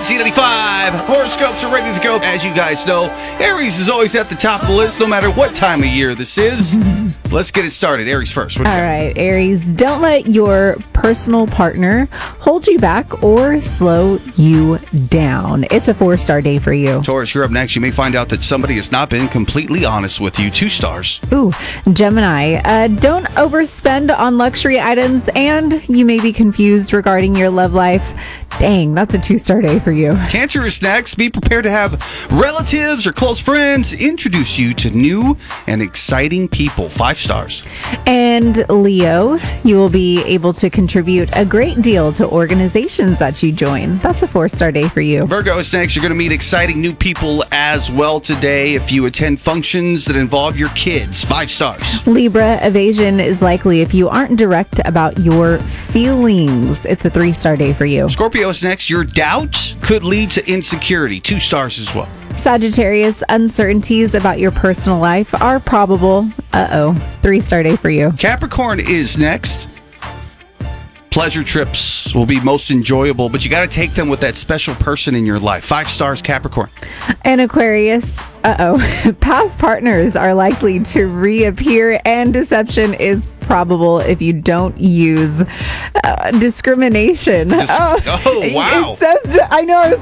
Z95. Horoscopes are ready to go. As you guys know, Aries is always at the top of the list, no matter what time of year this is. Let's get it started. Aries first. All right, Aries, don't let your personal partner hold you back or slow you down. It's a 4-star day for you. Taurus, you're up next. You may find out that somebody has not been completely honest with you. 2 stars. Ooh, Gemini, don't overspend on luxury items, and you may be confused regarding your love life. Dang, that's a 2-star day for you. Cancer is next. Be prepared to have relatives or close friends introduce you to new and exciting people. 5 stars. And Leo, you will be able to contribute a great deal to organizations that you join. That's a 4-star day for you. Virgo is next. You're going to meet exciting new people as well today if you attend functions that involve your kids. 5 stars. Libra, evasion is likely if you aren't direct about your feelings. It's a 3-star day for you. Scorpio is next. Your doubt could lead to insecurity. 2 stars as well. Sagittarius, uncertainties about your personal life are probable. 3-star day for you. Capricorn is next. Pleasure trips will be most enjoyable, but you got to take them with that special person in your life. 5 stars, Capricorn. And Aquarius, past partners are likely to reappear, and deception is probable if you don't use discrimination. Oh, wow. It says, I know, I was